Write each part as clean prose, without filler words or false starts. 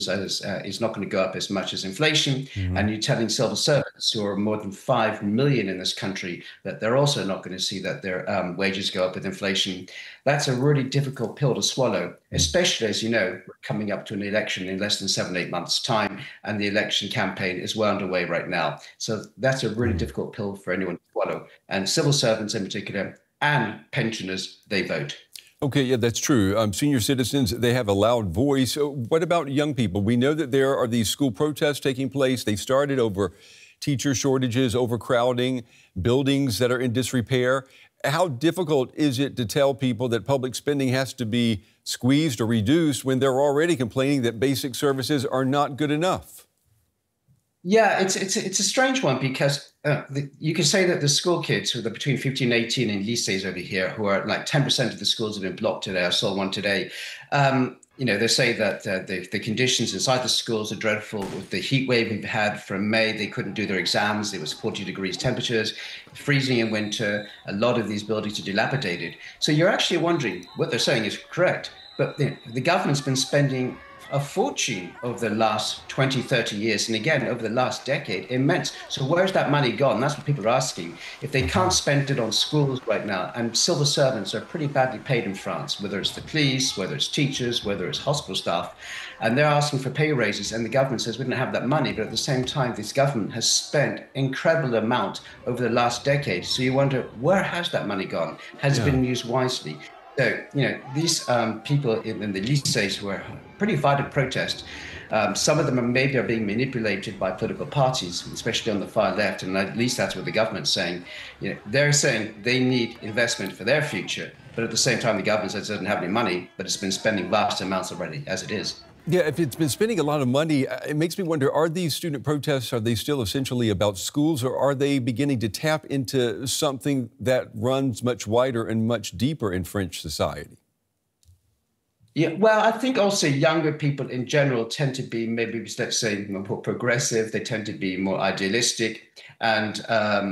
is not going to go up as much as inflation, Hmm. and you're telling civil servants who are more than 5 million in this country that they're also not going to see that their wages go up with inflation. That's a really difficult pill to swallow, especially as you know, we're coming up to an election in less than 7, 8 months' time, and the election campaign is well underway right now. So that's a really difficult pill for anyone to swallow. And civil servants in particular and pensioners, they vote. Okay, yeah, that's true. Senior citizens, they have a loud voice. What about young people? We know that there are these school protests taking place. They started over teacher shortages, overcrowding, buildings that are in disrepair. How difficult is it to tell people that public spending has to be squeezed or reduced when they're already complaining that basic services are not good enough? Yeah, it's a strange one because you can say that the school kids who are between 15 and 18 in lycees over here, who are like 10% of the schools have been blocked today. I saw one today. They say that the conditions inside the schools are dreadful. With the heat wave we've had from May, they couldn't do their exams. It was 40 degrees temperatures, freezing in winter. A lot of these buildings are dilapidated. So you're actually wondering, what they're saying is correct, but the government's been spending a fortune over the last 20, 30 years. And again, over the last decade, immense. So where's that money gone? That's what people are asking. If they can't spend it on schools right now, and civil servants are pretty badly paid in France, whether it's the police, whether it's teachers, whether it's hospital staff, and they're asking for pay raises, and the government says we don't have that money. But at the same time, this government has spent incredible amount over the last decade. So you wonder, where has that money gone? Has it Yeah. been used wisely? So, these people in the lycées who are pretty violent protest, some of them are being manipulated by political parties, especially on the far left, and at least that's what the government's saying. They're saying they need investment for their future, but at the same time, the government says it doesn't have any money, but it's been spending vast amounts already, as it is. Yeah, if it's been spending a lot of money, it makes me wonder, are these student protests, are they still essentially about schools, or are they beginning to tap into something that runs much wider and much deeper in French society? Yeah, well, I think also younger people in general tend to be maybe, let's say, more progressive. They tend to be more idealistic, and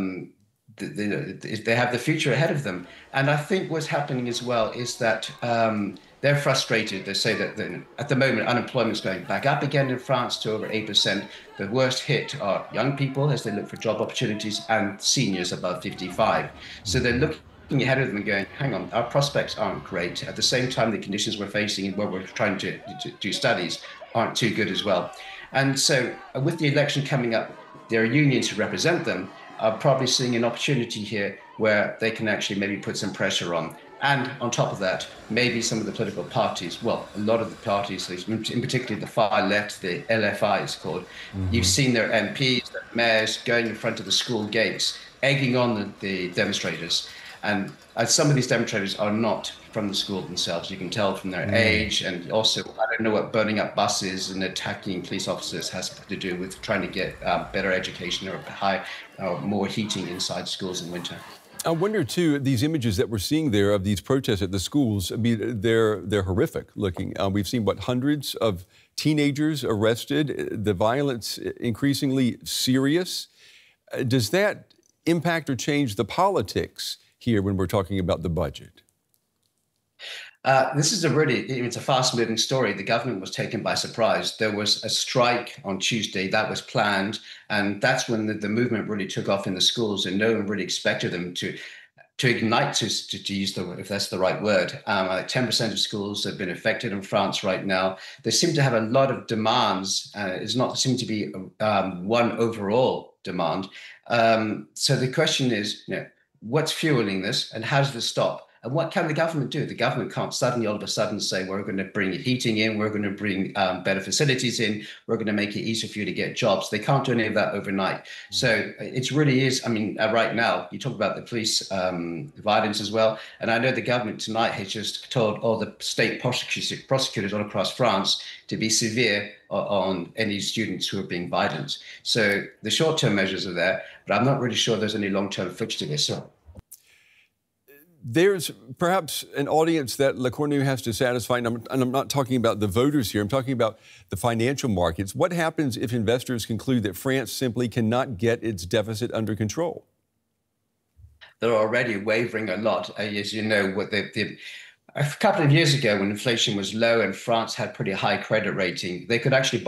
they have the future ahead of them. And I think what's happening as well is that they're frustrated. They say that at the moment, unemployment's going back up again in France to over 8%. The worst hit are young people as they look for job opportunities and seniors above 55. So they're looking ahead of them and going, hang on, our prospects aren't great. At the same time, the conditions we're facing and where we're trying to do studies aren't too good as well. And so with the election coming up, there are unions who represent them are probably seeing an opportunity here where they can actually maybe put some pressure on. And on top of that, maybe some of the political parties, well, a lot of the parties, in particular the far left, the LFI is called, you've seen their MPs, their mayors going in front of the school gates, egging on the demonstrators. And some of these demonstrators are not from the school themselves. You can tell from their age. And also, I don't know what burning up buses and attacking police officers has to do with trying to get better education or more heating inside schools in winter. I wonder, too, these images that we're seeing there of these protests at the schools, I mean, they're horrific looking. We've seen, hundreds of teenagers arrested, the violence increasingly serious. Does that impact or change the politics here when we're talking about the budget? This is it's a fast-moving story. The government was taken by surprise. There was a strike on Tuesday that was planned, and that's when the movement really took off in the schools, and no one really expected them to ignite, to use if that's the right word. 10% of schools have been affected in France right now. They seem to have a lot of demands. It's not seem to be one overall demand. So the question is, what's fueling this, and how does this stop? And what can the government do? The government can't suddenly, all of a sudden, say, we're going to bring heating in, we're going to bring better facilities in, we're going to make it easier for you to get jobs. They can't do any of that overnight. So it really is, right now, you talk about the police violence as well. And I know the government tonight has just told all the state prosecutors all across France to be severe on any students who are being violent. So the short-term measures are there, but I'm not really sure there's any long-term fix to this. There's perhaps an audience that Le Cornu has to satisfy, and I'm not talking about the voters here, I'm talking about the financial markets. What happens if investors conclude that France simply cannot get its deficit under control? They're already wavering a lot. As you know, A couple of years ago, when inflation was low and France had pretty high credit rating, they could actually